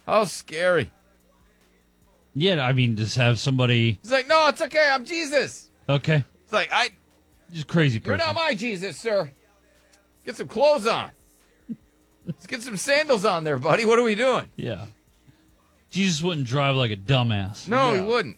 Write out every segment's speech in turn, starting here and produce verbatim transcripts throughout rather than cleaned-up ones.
How scary. Yeah, I mean, just have somebody. He's like, no, it's okay. I'm Jesus. Okay. It's like, I. Just crazy You're person. not my Jesus, sir. Get some clothes on. Let's get some sandals on there, buddy. What are we doing? Yeah. Jesus wouldn't drive like a dumbass. No, Yeah. he wouldn't.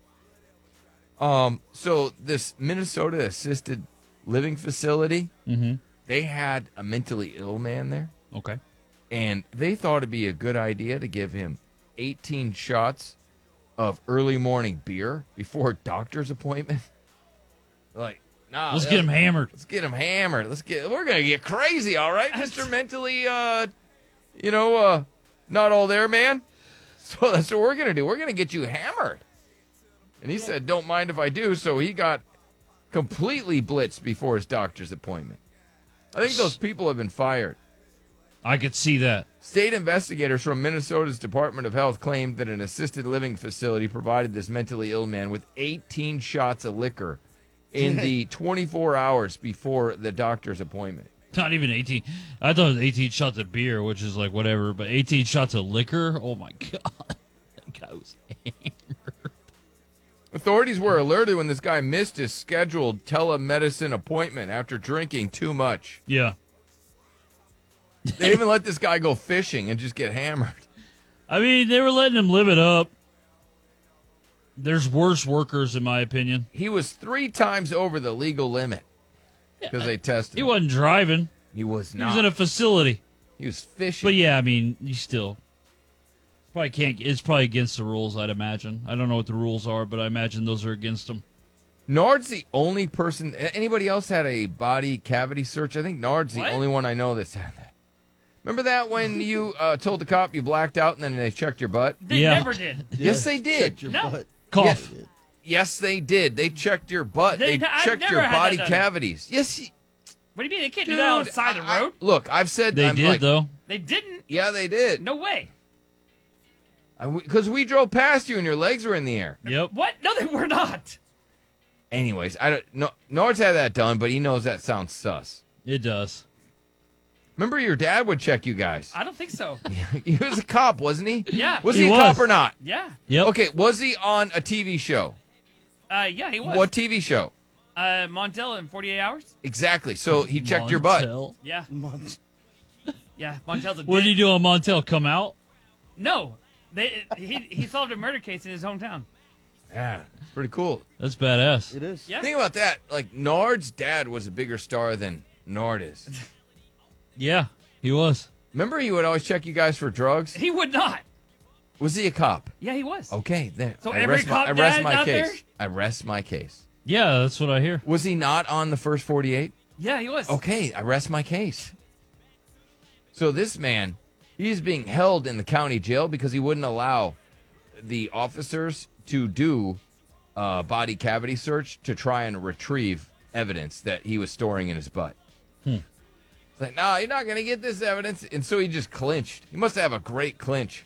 Um, so this Minnesota assisted living facility, Mm-hmm. they had a mentally ill man there, Okay. and they thought it'd be a good idea to give him eighteen shots of early morning beer before a doctor's appointment. Like, nah, Let's get him hammered. Let's get him hammered. Let's get. We're gonna get crazy, all right, Mister Mentally, uh, you know, uh, not all there, man. So that's what we're gonna do. We're gonna get you hammered. And he said, "Don't mind if I do." So he got completely blitzed before his doctor's appointment. I think those people have been fired. I could see that. State investigators from Minnesota's Department of Health claimed that an assisted living facility provided this mentally ill man with eighteen shots of liquor in the twenty-four hours before the doctor's appointment. Not even eighteen. I thought it was eighteen shots of beer, which is like whatever, but eighteen shots of liquor? Oh, my God. That guy was hammered. Authorities were alerted when this guy missed his scheduled telemedicine appointment after drinking too much. Yeah. They even let this guy go fishing and just get hammered. I mean, they were letting him live it up. There's worse workers, in my opinion. He was three times over the legal limit because they tested He him. wasn't driving. He was He not. was in a facility. He was fishing. But yeah, I mean, you still probably can't. It's probably against the rules, I'd imagine. I don't know what the rules are, but I imagine those are against them. Nard's the only person. Anybody else had a body cavity search? I think Nard's What? the only one I know that's had that. Remember that when you uh, told the cop you blacked out and then they checked your butt? They Yeah. never did. Yes, they did. Check your No. butt. Cough. Yes, they did. They checked your butt. They- They, I've checked never your had that body done. cavities. Yes, y- What do you mean? They can't dude. do that on the side of the I- I- road. look, I've said They I'm did, like, though. They didn't. Yeah, they did. No way. Because we drove past you and your legs were in the air. Yep. What? No, they were not. Anyways, I don't. No, Nard's had that done, but he knows that sounds sus. It does. Remember, your dad would check you guys. I don't think so. He was a cop, wasn't he? Yeah. Was He he, a was. cop or not? Yeah. Yep. Okay, was he on a T V show? Uh, yeah, he was. What T V show? Uh, Montel in forty-eight hours? Exactly. So he checked your butt. Montel. Yeah. Month. Yeah. Montel's a What did dick. you do on Montel? Come out? No. They, he, he solved a murder case in his hometown. Yeah, pretty cool. That's badass. It is. Yeah. Think about that. Like Nard's dad was a bigger star than Nard is. Yeah, he was. Remember, he would always check you guys for drugs. He would not. Was he a cop? Yeah, he was. Okay, then. So I every rest cop my, I rest dad my out case. there? I rest my case. Yeah, that's what I hear. Was he not on the first forty-eight? Yeah, he was. Okay, I rest my case. So this man, he's being held in the county jail because he wouldn't allow the officers to do a body cavity search to try and retrieve evidence that he was storing in his butt. Hmm. It's like, no, you're not going to get this evidence. And so he just clinched. He must have a great clinch.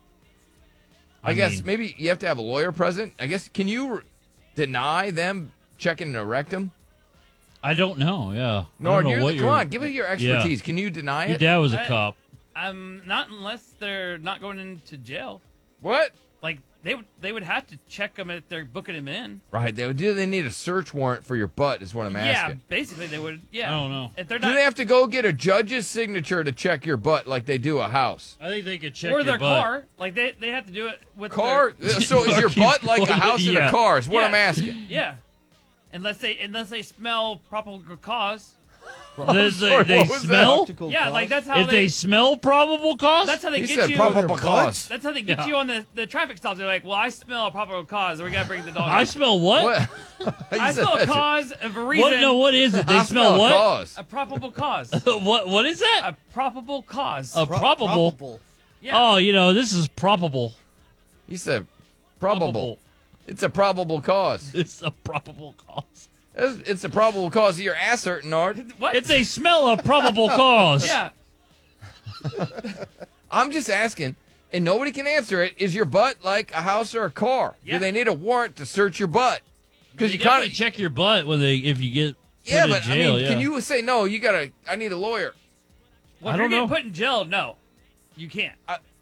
I, I guess mean- maybe you have to have a lawyer present. I guess, can you re- deny them checking a rectum? I don't know. Yeah. I Nord, don't know you're what the, your, come on, give it your expertise. Can you deny Your it? dad was a I- cop. Um, not unless they're not going into jail. What? Like they would, they would have to check him if they're booking him in. Right. They, do they need a search warrant for your butt is what I'm Yeah, asking. basically they would. Yeah. I don't know. If they're Do not, they have to go get a judge's signature to check your butt like they do a house? I think they could check or your their butt. car, like they, they have to do it with Car? Their, So is your butt like a house in Yeah. a car is what Yeah. I'm asking. yeah. Unless they unless they smell probable cause. Does they, Sorry, they what was that? smell? Practical Yeah, cause. like that's how If they. they smell probable cause? that's how they He get said you. probable Their cause. That's how they get Yeah. you on the, the traffic stops. They're like, well, I smell a probable cause. We gotta bring the dog. I in. smell what? What? He I said smell a that. cause of a reason. What? No, what is it? They I smell a what? Cause. A probable cause. what? What is that? a probable cause. A Pro- probable. yeah. Oh, you know, this is probable. He said probable. It's a probable cause. It's a probable cause. It's, it's a probable cause of your ass hurting, Nard. What? It's a smell of probable cause. yeah. I'm just asking, and nobody can answer it. Is your butt like a house or a car? Yeah. Do they need a warrant to search your butt? Because You, you, gotta kind of check your butt when they if you get put yeah, in but jail. I mean, yeah. can you say no? You gotta. I need a lawyer. Well, I if don't you're know. getting put in jail, no, you can't.